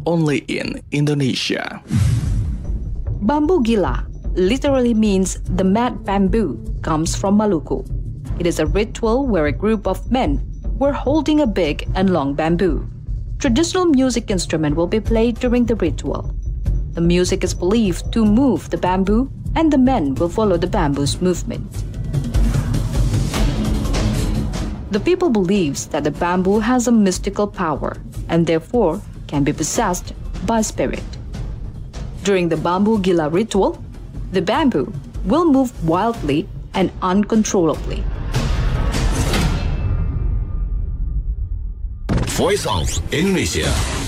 only in Indonesia. Bambu Gila literally means the mad bamboo, comes from Maluku. It is a ritual where a group of men were holding a big and long bamboo. Traditional music instrument will be played during the ritual. The music is believed to move the bamboo, and the men will follow the bamboo's movement. The people believes that the bamboo has a mystical power and therefore can be possessed by spirit. During the Bambu Gila ritual, the bamboo will move wildly and uncontrollably. Voice of Indonesia.